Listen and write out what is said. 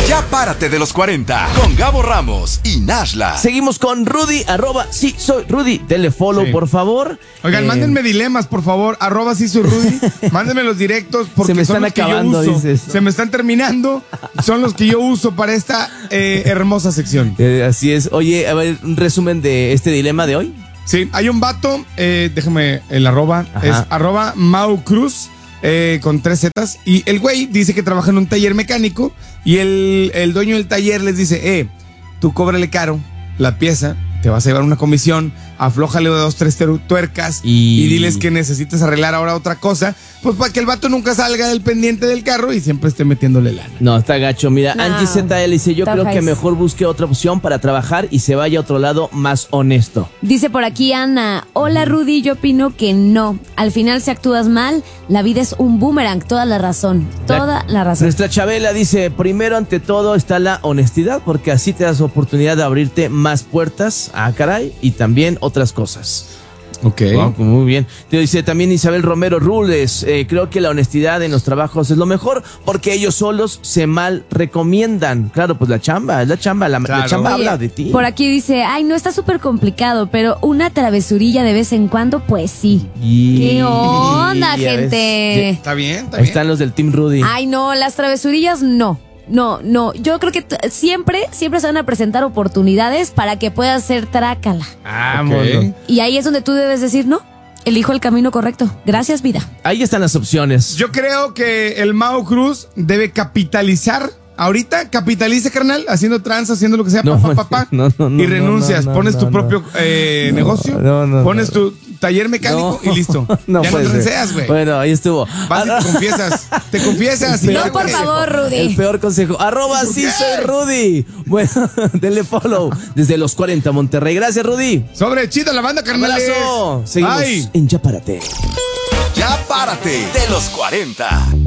Ya párate de los 40 con Gabo Ramos y Nashla. Seguimos con Rudy, @sí soy Rudy. Dele follow, Sí. por favor. Oigan, mándenme dilemas, por favor. @sí soy Rudy. Mándenme los directos porque Se me son están los que acabando, yo uso. dices. Se me están terminando. Son los que yo uso para esta hermosa sección. Así es. Oye, a ver, un resumen de este dilema de hoy. Sí, hay un vato, déjame el @, Ajá. es @MauCruz, con 3 zetas. Y el güey dice que trabaja en un taller mecánico y el dueño del taller les dice, tú cóbrale caro la pieza, te vas a llevar una comisión, aflójale 2, 3 tuercas y diles que necesitas arreglar ahora otra cosa, pues para que el vato nunca salga del pendiente del carro y siempre esté metiéndole lana. No, está gacho. Mira, No. Angie ZL dice, yo creo que Tajáis. mejor busque otra opción para trabajar y se vaya a otro lado más honesto. Dice por aquí Ana, hola Rudy, yo opino que no. Al final si actúas mal, la vida es un boomerang, toda la razón. Nuestra Chabela dice, primero ante todo está la honestidad, porque así te das oportunidad de abrirte más puertas, caray, y también otras cosas. Ok. Wow, muy bien. Te dice también Isabel Romero Rules, creo que la honestidad en los trabajos es lo mejor porque ellos solos se mal recomiendan. Claro, pues la chamba, es la chamba, la Claro. chamba Oye, habla de ti. Por aquí dice, ay, no está súper complicado, pero una travesurilla de vez en cuando, pues sí. ¿Qué onda, ya ves. gente? Está bien, está Ahí bien. están los del Team Rudy. Ay, no, las travesurillas no. No, yo creo que siempre se van a presentar oportunidades para que puedas ser trácala. Vámonos. Y ahí es donde tú debes decir, no, elijo el camino correcto. Gracias, vida. Ahí están las opciones. Yo creo que el Mau Cruz debe capitalizar. Ahorita capitalice, carnal, haciendo trans, haciendo lo que sea, No, papá. no, Y renuncias, no, pones tu no. propio negocio, no, pones tu taller mecánico y listo. No ya no puede ser. transeas, güey. Bueno, ahí estuvo. Vas y te confiesas. Te confiesas. y No, ya por te- favor, Rudy. El peor consejo. @sí qué? soy Rudy. Bueno, denle follow desde los 40 Monterrey. Gracias, Rudy. Sobre chida la banda, carnales. Abrazo. Seguimos Bye. en Ya Párate. Ya párate de los 40.